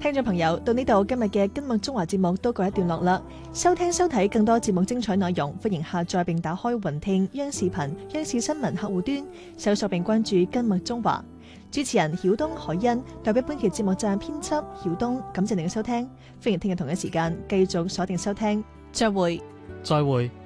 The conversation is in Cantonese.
聽眾朋友，到呢度今日嘅今日中華節目都告一段落啦。收聽收睇更多節目精彩內容，歡迎下載並打開雲聽央視頻、央視新聞客戶端，搜索並關注今日中華。主持人曉東、海欣，代表本期節目站編輯曉東，感謝您嘅收聽，歡迎聽日同一時間繼續鎖定收聽，再會。 再會。